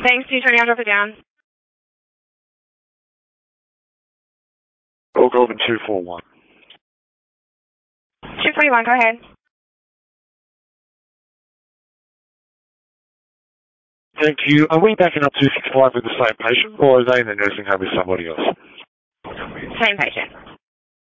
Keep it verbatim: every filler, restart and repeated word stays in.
Thanks, two twenty, I'll drop it down. Oak Open two four one. two forty-one, go ahead. Thank you. Are we backing up two sixty-five with the same patient, or are they in the nursing home with somebody else? Same patient.